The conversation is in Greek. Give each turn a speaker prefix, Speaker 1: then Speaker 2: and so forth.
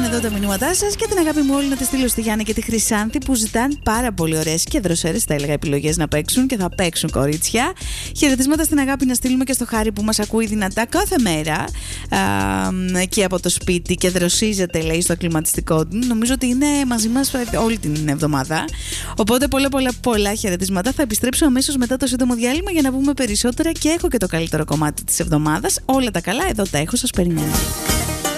Speaker 1: εδώ τα μηνύματά σας και την αγάπη μου όλη να τη στείλω στη Γιάννη και τη Χρυσάνθη που ζητάνε πάρα πολύ ωραίες και δροσέρες, θα έλεγα, επιλογές να παίξουν και θα παίξουν, κορίτσια. Χαιρετίσματα στην αγάπη να στείλουμε και στο Χάρη που μας ακούει δυνατά κάθε μέρα και από το σπίτι και δροσίζεται, λέει, στο κλιματιστικό του. Νομίζω ότι είναι μαζί μας όλη την εβδομάδα. Οπότε πολλά χαιρετίσματα. Θα επιστρέψω αμέσως μετά το σύντομο διάλειμμα για να πούμε περισσότερα και έχω και το καλύτερο κομμάτι της εβδομάδας. Όλα τα καλά, εδώ τα έχω, σας περιμένω.